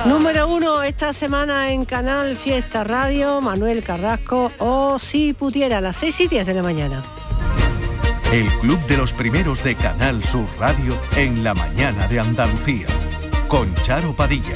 Número 1 esta semana en Canal Fiesta Radio, Manuel Carrasco, o Si Pudiera, a las 6:10 de la mañana. El Club de los Primeros de Canal Sur Radio en la mañana de Andalucía, con Charo Padilla.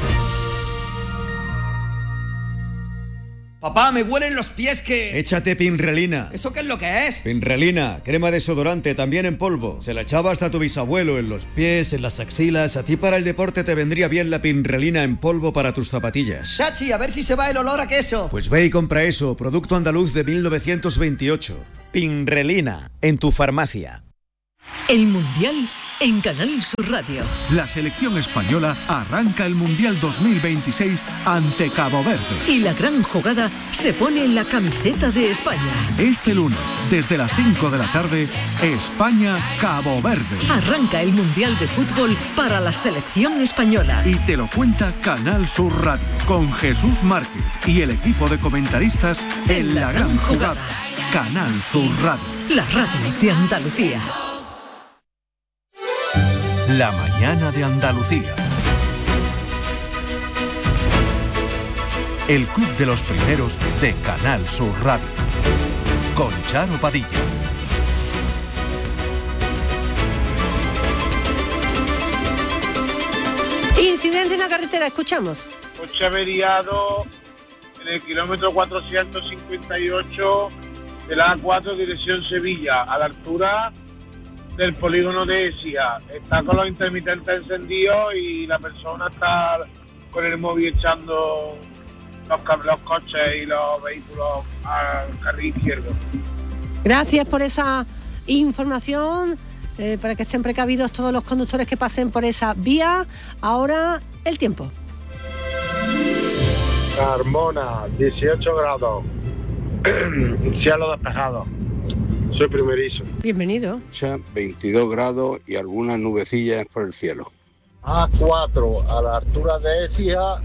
Papá, me huelen los pies que... Échate Pinrelina. ¿Eso qué es lo que es? Pinrelina, crema desodorante, también en polvo. Se la echaba hasta tu bisabuelo en los pies, en las axilas. A ti para el deporte te vendría bien la Pinrelina en polvo para tus zapatillas. Chachi, a ver si se va el olor a queso. Pues ve y compra eso, producto andaluz de 1928. Pinrelina, en tu farmacia. El Mundial en Canal Sur Radio. La selección española arranca el Mundial 2026 ante Cabo Verde. Y la gran jugada se pone en la camiseta de España. Este lunes, desde las 5 de la tarde, España-Cabo Verde. Arranca el Mundial de Fútbol para la selección española. Y te lo cuenta Canal Sur Radio, con Jesús Márquez y el equipo de comentaristas en la gran jugada. Canal Sur Radio. La radio de Andalucía. La mañana de Andalucía. El Club de los Primeros de Canal Sur Radio. Con Charo Padilla. Incidente en la carretera, escuchamos. Coche averiado en el kilómetro 458 de la A4 dirección Sevilla, a la altura del polígono de Ecija. Está con los intermitentes encendidos y la persona está con el móvil echando los coches y los vehículos al carril izquierdo. Gracias por esa información, para que estén precavidos todos los conductores que pasen por esa vía. Ahora el tiempo. Carmona, 18 grados. Cielo despejado. Soy primerizo. Bienvenido. 22 grados y algunas nubecillas por el cielo. A4, a la altura de Ecija,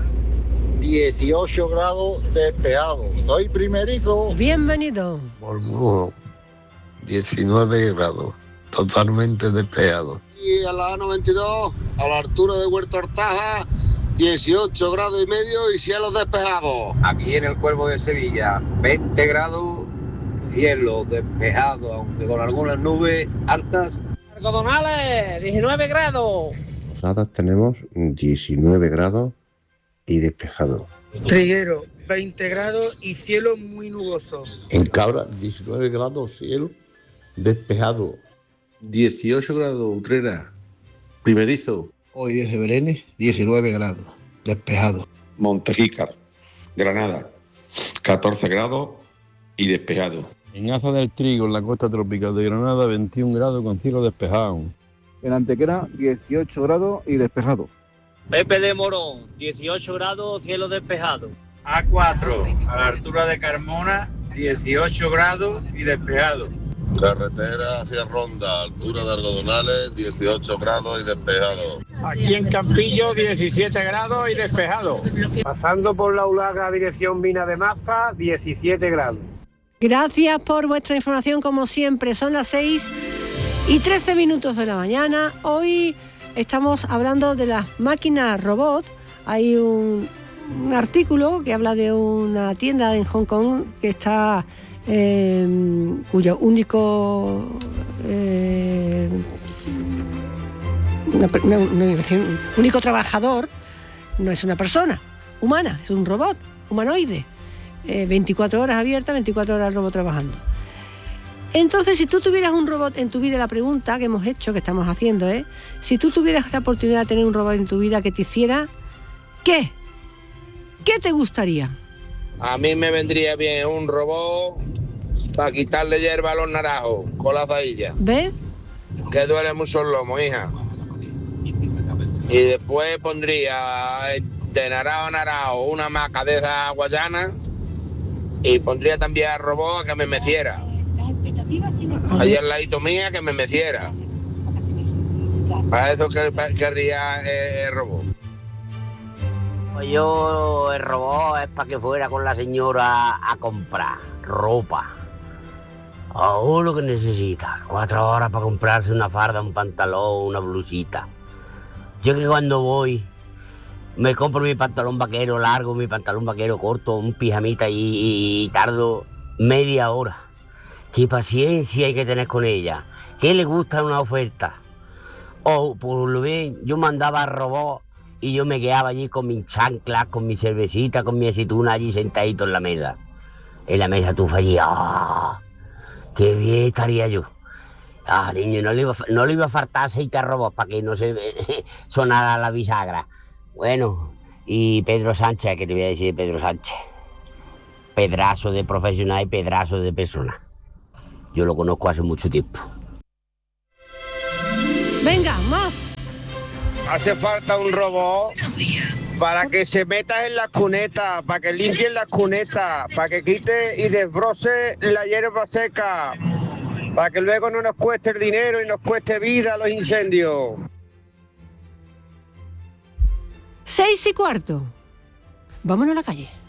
18 grados despejado. Soy primerizo. Bienvenido. Bormujos, 19 grados, totalmente despejado. Y a la A92, a la altura de Huerta Hortaja, 18 grados y medio y cielo despejado. Aquí en el Cuervo de Sevilla, 20 grados, cielo despejado, aunque con algunas nubes altas. Algodonales, 19 grados. Nosotros tenemos 19 grados y despejado. Triguero, 20 grados y cielo muy nuboso. En Cabra, 19 grados, cielo despejado. 18 grados, Utrera, primerizo. Hoy desde Berenes, 19 grados, despejado. Montejícar, Granada, 14 grados y despejado. En Aza del Trigo, en la costa tropical de Granada, 21 grados con cielo despejado. En Antequera, 18 grados y despejado. Pepe de Morón, 18 grados, cielo despejado. A4, a la altura de Carmona, 18 grados y despejado. Carretera hacia Ronda, altura de Algodonales, 18 grados y despejado. Aquí en Campillo, 17 grados y despejado. Pasando por la Ulaga, dirección Mina de Maza, 17 grados. Gracias por vuestra información, como siempre. Son las 6:13 de la mañana. Hoy estamos hablando de las máquinas robot. Hay un artículo que habla de una tienda en Hong Kong que está... cuyo único único trabajador no es una persona humana, es un robot humanoide, 24 horas abierta, 24 horas el robot trabajando. Entonces, si tú tuvieras un robot en tu vida, la pregunta que hemos hecho, que estamos haciendo, si tú tuvieras la oportunidad de tener un robot en tu vida que te hiciera, ¿qué te gustaría? A mí me vendría bien un robot para quitarle hierba a los naranjos con la azahilla. ¿Ves? Que duele mucho el lomo, hija. Y después pondría de naranjo a naranjo una maca de esa guayana y pondría también al robot a que me meciera. Allí al ladito mía que me meciera. Para eso querría el robot. Yo el robot es para que fuera con la señora a comprar ropa. O lo que necesita. 4 horas para comprarse una farda, un pantalón, una blusita. Yo que cuando voy Me compro mi pantalón vaquero largo, mi pantalón vaquero corto, un pijamita y tardo media hora. Qué paciencia hay que tener con ella. ¿Qué le gusta una oferta? O por lo bien, yo mandaba a robot y yo me quedaba allí con mis chanclas, con mi cervecita, con mi aceituna allí sentadito en la mesa. En la mesa tú allí, ¡ah! ¡Qué bien estaría yo! Ah, niño, no le iba a faltar aceite a robot para que no se sonara la bisagra. Bueno, y Pedro Sánchez, ¿qué te voy a decir de Pedro Sánchez? Pedazo de profesional y pedazo de persona. Yo lo conozco hace mucho tiempo. Venga, más. Hace falta un robot para que se meta en las cunetas, para que limpie las cunetas, para que quite y desbroce la hierba seca, para que luego no nos cueste el dinero y nos cueste vida los incendios. 6:15. Vámonos a la calle.